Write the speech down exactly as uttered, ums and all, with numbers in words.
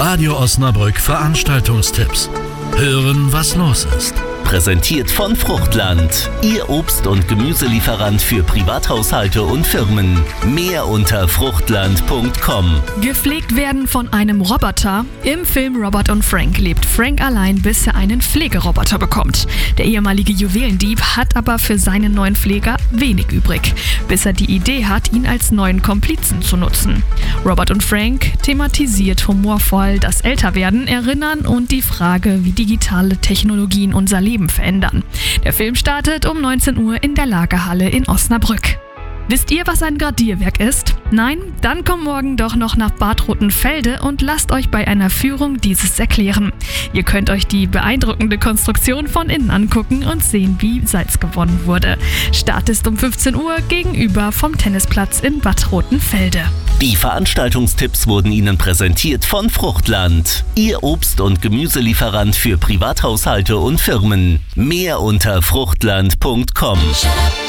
Radio Osnabrück Veranstaltungstipps. Hören, was los ist. Präsentiert von Fruchtland, Ihr Obst- und Gemüselieferant für Privathaushalte und Firmen. Mehr unter fruchtland punkt com. Gepflegt werden von einem Roboter. Im Film Robert und Frank lebt Frank allein, bis er einen Pflegeroboter bekommt. Der ehemalige Juwelendieb hat aber für seinen neuen Pfleger wenig übrig, bis er die Idee hat, ihn als neuen Komplizen zu nutzen. Robert und Frank thematisiert humorvoll das Älterwerden, Erinnern und die Frage, wie digitale Technologien unser Leben verändern. Der Film startet um neunzehn Uhr in der Lagerhalle in Osnabrück. Wisst ihr, was ein Gradierwerk ist? Nein? Dann kommt morgen doch noch nach Bad Rotenfelde und lasst euch bei einer Führung dieses erklären. Ihr könnt euch die beeindruckende Konstruktion von innen angucken und sehen, wie Salz gewonnen wurde. Start ist um fünfzehn Uhr gegenüber vom Tennisplatz in Bad Rotenfelde. Die Veranstaltungstipps wurden Ihnen präsentiert von Fruchtland, Ihr Obst- und Gemüselieferant für Privathaushalte und Firmen. Mehr unter fruchtland punkt com.